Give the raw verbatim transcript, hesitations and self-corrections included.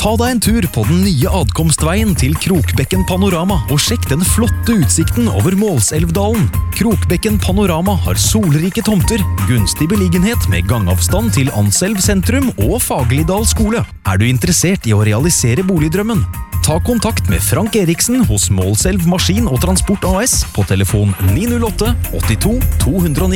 Ta deg en tur på den nye adkomstveien til Krokbekken Panorama og sjekk den flotte utsikten over Målselvdalen. Krokbekken Panorama har solrike tomter, gunstig beliggenhet med gangavstand til Anselv sentrum og Fagerlidal skole. Er du interessert i å realisere boligdrømmen? Ta kontakt med Frank Eriksen hos Målselv Maskin og Transport A S på telefon ni null åtte åttito to ni to.